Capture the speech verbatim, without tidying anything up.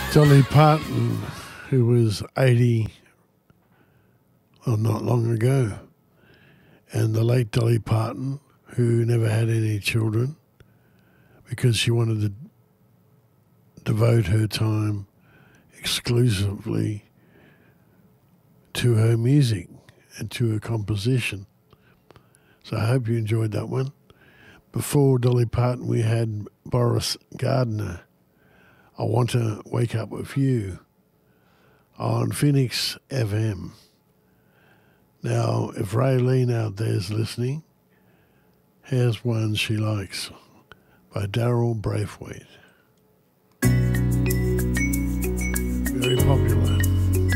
Dolly Parton, who was eighty, well, not long ago, and the late Dolly Parton, who never had any children because she wanted to devote her time exclusively to her music and to her composition. So I hope you enjoyed that one. Before Dolly Parton, we had Boris Gardner. I Want to Wake Up With You on Phoenix F M. Now, if Raylene out there's listening, here's one she likes by Daryl Braithwaite.